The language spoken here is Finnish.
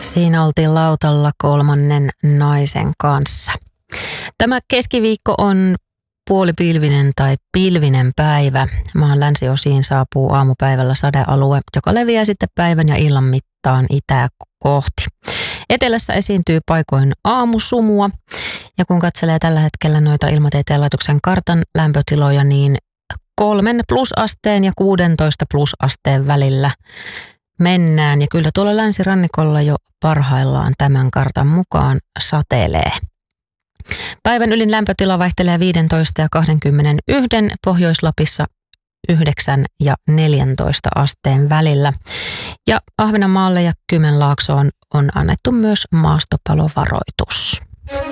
Siinä oltiin lautalla kolmannen naisen kanssa. Tämä keskiviikko on puolipilvinen tai pilvinen päivä. Maan länsiosiin saapuu aamupäivällä sadealue, joka leviää sitten päivän ja illan mittaan itää kohti. Etelässä esiintyy paikoin aamusumua, ja kun katselee tällä hetkellä noita Ilmatieteen laitoksen kartan lämpötiloja, niin 3 plusasteen ja 16 plusasteen välillä mennään. Ja kyllä tuolla länsirannikolla jo parhaillaan tämän kartan mukaan satelee. Päivän ylin lämpötila vaihtelee 15 ja 21, Pohjois-Lapissa 9 ja 14 asteen välillä. Ja Ahvenanmaalle ja Kymenlaaksoon on annettu myös maastopalovaroitus.